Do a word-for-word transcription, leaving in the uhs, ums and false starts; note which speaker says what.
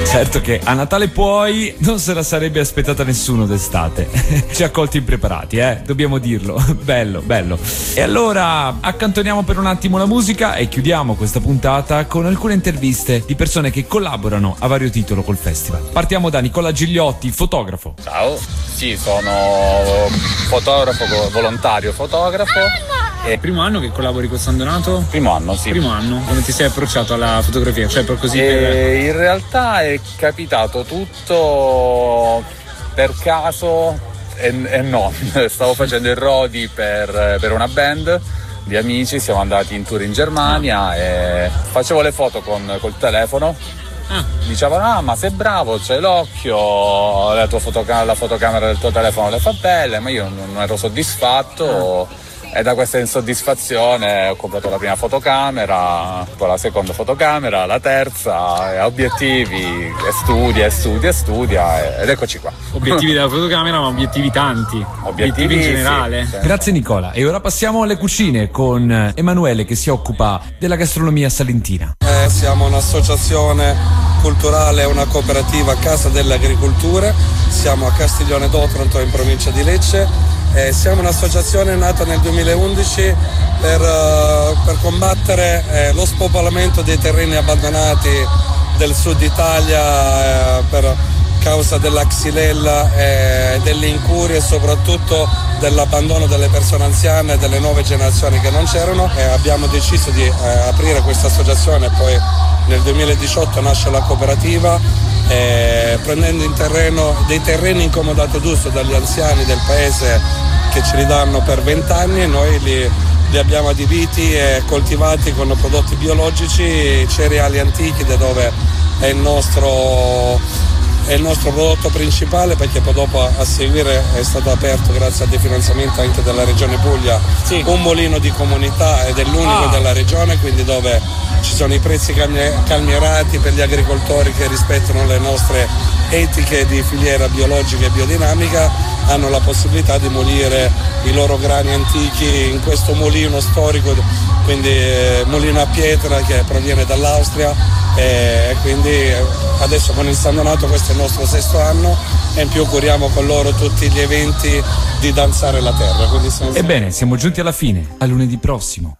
Speaker 1: Certo che a Natale poi non se la sarebbe aspettata nessuno d'estate. Ci ha colti impreparati, eh, dobbiamo dirlo. Bello, bello. E allora accantoniamo per un attimo la musica e chiudiamo questa puntata con alcune interviste di persone che collaborano a vario titolo col festival. Partiamo da Nicola Gigliotti, fotografo.
Speaker 2: Ciao, sì, sono fotografo, volontario fotografo.
Speaker 3: È il primo anno che collabori con San Donato?
Speaker 2: Primo anno, sì.
Speaker 3: Primo anno? Come ti sei approcciato alla fotografia? Cioè per così
Speaker 2: e
Speaker 3: per...
Speaker 2: In realtà è capitato tutto per caso e, e no. Stavo facendo il Rodi per, per una band di amici, siamo andati in tour in Germania ah. e facevo le foto con, col telefono. Ah. Dicevano, ah ma sei bravo, c'hai l'occhio, la, tua fotoca- la fotocamera del tuo telefono le fa belle, ma io non, non ero soddisfatto. Ah. E da questa insoddisfazione ho comprato la prima fotocamera, poi la seconda fotocamera, la terza, e obiettivi, e studia, e studia, e studia, ed eccoci qua.
Speaker 3: Obiettivi della fotocamera, ma obiettivi tanti, obiettivi, obiettivi in generale.
Speaker 1: Sì, sì. Grazie Nicola. E ora passiamo alle cucine con Emanuele che si occupa della gastronomia salentina.
Speaker 4: Eh, siamo un'associazione culturale, una cooperativa Casa delle Agricolture, siamo a Castiglione d'Otranto in provincia di Lecce. Eh, siamo un'associazione nata nel duemilaundici per, uh, per combattere eh, lo spopolamento dei terreni abbandonati del sud Italia eh, per causa della xylella e eh, delle incurie e soprattutto dell'abbandono delle persone anziane e delle nuove generazioni che non c'erano. E abbiamo deciso di eh, aprire questa associazione e poi nel duemiladiciotto nasce la cooperativa. Eh, prendendo in terreno dei terreni incomodati d'uso dagli anziani del paese che ce li danno per vent'anni, noi li, li abbiamo adibiti e coltivati con prodotti biologici, cereali antichi, da dove è il nostro è il nostro prodotto principale, perché poi dopo a seguire è stato aperto, grazie al definanziamento anche della Regione Puglia, sì. un mulino di comunità ed è l'unico ah. della regione, quindi dove ci sono i prezzi calmierati per gli agricoltori che rispettano le nostre etiche di filiera biologica e biodinamica, hanno la possibilità di molire i loro grani antichi in questo mulino storico, quindi eh, mulino a pietra che proviene dall'Austria, e quindi adesso con il San Donato questo è il nostro sesto anno e in più curiamo con loro tutti gli eventi di Danzare la Terra. Quindi siamo...
Speaker 1: Ebbene, siamo giunti alla fine, a lunedì prossimo.